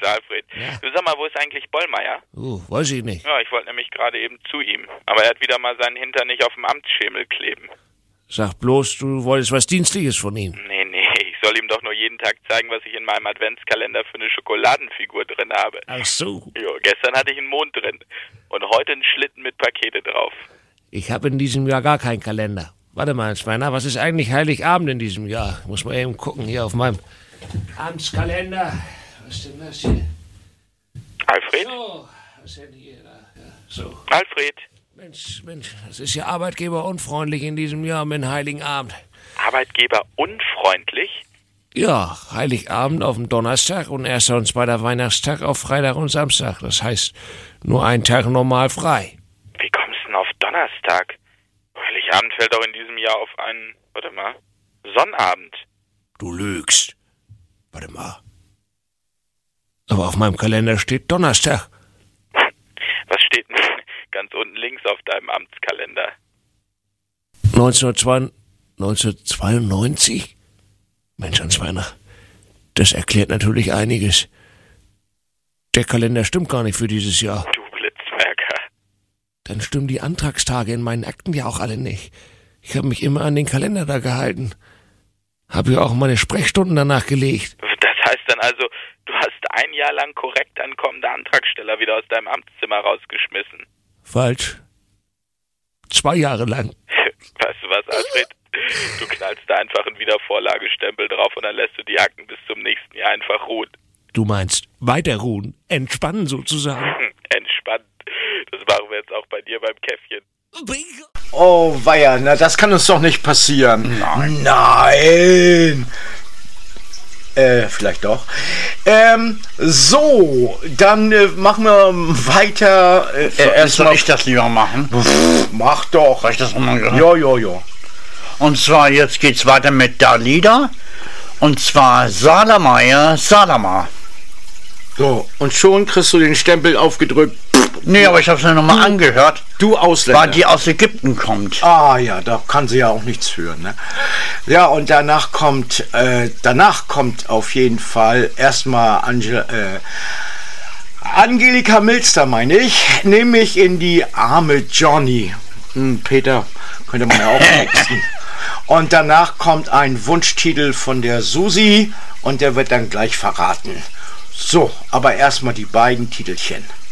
Grüße, Alfred. Ja. Du, sag mal, wo ist eigentlich Bollmeier? Weiß ich nicht. Ja, ich wollte nämlich gerade eben zu ihm. Aber er hat wieder mal seinen Hintern nicht auf dem Amtsschemel kleben. Sag bloß, du wolltest was Dienstliches von ihm. Nee, ich soll ihm doch nur jeden Tag zeigen, was ich in meinem Adventskalender für eine Schokoladenfigur drin habe. Ach so. Jo, gestern hatte ich einen Mond drin. Und heute einen Schlitten mit Pakete drauf. Ich habe in diesem Jahr gar keinen Kalender. Warte mal, Sveiner, was ist eigentlich Heiligabend in diesem Jahr? Muss mal eben gucken, hier auf meinem Amtskalender. Was ist denn das hier? Alfred? So, was ist denn hier? Ja, so. Alfred? Mensch, das ist ja arbeitgeberunfreundlich in diesem Jahr mit dem Heiligen Abend. Arbeitgeber unfreundlich? Ja, Heiligabend auf dem Donnerstag und erster und zweiter Weihnachtstag auf Freitag und Samstag. Das heißt, nur einen Tag normal frei. Wie kommst du denn auf Donnerstag? Heiligabend fällt doch in diesem Jahr auf einen, Sonnabend. Du lügst. Warte mal. Aber auf meinem Kalender steht Donnerstag. Was steht denn ganz unten links auf deinem Amtskalender? 1992? Mensch, Hans-Weiner, das erklärt natürlich einiges. Der Kalender stimmt gar nicht für dieses Jahr. Du Blitzmerker. Dann stimmen die Antragstage in meinen Akten ja auch alle nicht. Ich habe mich immer an den Kalender da gehalten. Habe ja auch meine Sprechstunden danach gelegt. Das heißt dann also, du hast ein Jahr lang korrekt ankommende Antragsteller wieder aus deinem Amtszimmer rausgeschmissen. Falsch. 2 Jahre lang. Weißt du was, Alfred? Du knallst da einfach einen Wiedervorlagestempel drauf und dann lässt du die Akten bis zum nächsten Jahr einfach ruhen. Du meinst weiter ruhen, entspannen sozusagen. Entspannt. Das machen wir jetzt auch bei dir beim Käffchen. Oh weia, na das kann uns doch nicht passieren. Nein. Vielleicht doch. So, dann machen wir weiter. Soll ich das lieber machen? Mach doch. Soll ich das nochmal gehört? Jo. Und zwar, jetzt geht's weiter mit Dalida. Und zwar Salama. So, und schon kriegst du den Stempel aufgedrückt. Nee, aber ich hab's mir nochmal angehört. Du Ausländer. Weil die aus Ägypten kommt. Ah ja, da kann sie ja auch nichts hören, ne? Ja, und danach kommt auf jeden Fall erstmal Angelika Milster, meine ich, nämlich in die arme Johnny. Peter, könnte man ja auch texten. Und danach kommt ein Wunschtitel von der Susi und der wird dann gleich verraten. So, aber erstmal die beiden Titelchen.